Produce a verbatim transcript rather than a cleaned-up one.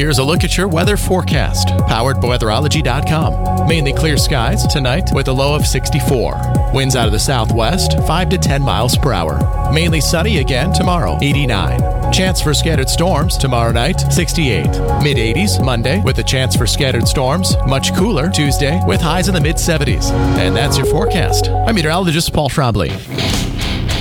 Here's a look at your weather forecast, powered by weatherology dot com. Mainly clear skies tonight with a low of sixty-four. Winds out of the southwest, five to ten miles per hour. Mainly sunny again tomorrow, eighty-nine. Chance for scattered storms tomorrow night, sixty-eight. mid eighties Monday with a chance for scattered storms. Much cooler Tuesday with highs in the mid seventies. And that's your forecast. I'm meteorologist Paul Schraubly.